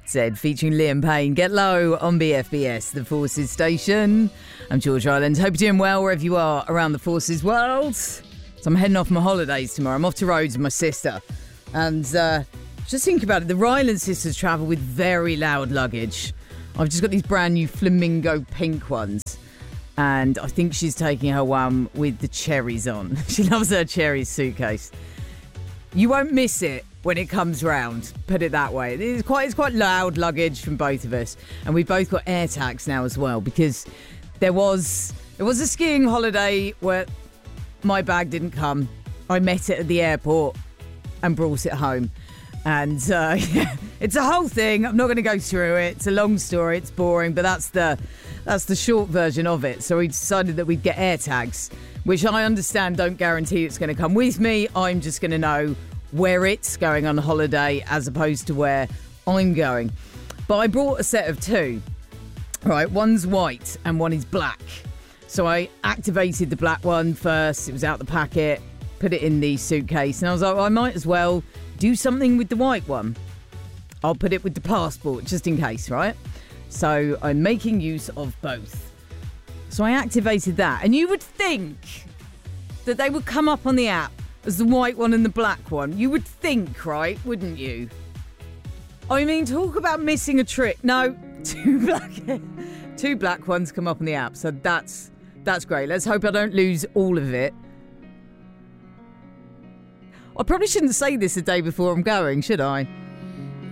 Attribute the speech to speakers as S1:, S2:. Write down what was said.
S1: Zed featuring Liam Payne. Get Low on BFBS, the Forces station. I'm George Island. Hope you're doing well wherever you are around the Forces world. So I'm heading off my holidays tomorrow. I'm off to Rhodes with my sister. And just think about it. The Ryland sisters travel with very loud luggage. I've just got these brand new flamingo pink ones. And I think she's taking her one with the cherries on. She loves her cherries suitcase. You won't miss it when it comes round, put it that way. It's quite loud luggage from both of us. And we've both got air tags now as well, because there was a skiing holiday where my bag didn't come. I met it at the airport and brought it home. And yeah, it's a whole thing. I'm not going to go through it. It's a long story. It's boring, but that's the short version of it. So we decided that we'd get air tags, which I understand don't guarantee it's going to come with me. I'm just going to know where it's going on holiday as opposed to where I'm going. But I brought a set of two. Right, one's white and one is black. So I activated the black one first. It was out the packet, put it in the suitcase, and I was like, well, I might as well do something with the white one. I'll put it with the passport just in case, right? So I'm making use of both. So I activated that, and you would think that they would come up on the app as the white one and the black one. You would think, right? Wouldn't you? I mean, talk about missing a trick. No, two black ones come up on the app. So that's great. Let's hope I don't lose all of it. I probably shouldn't say this the day before I'm going, should I?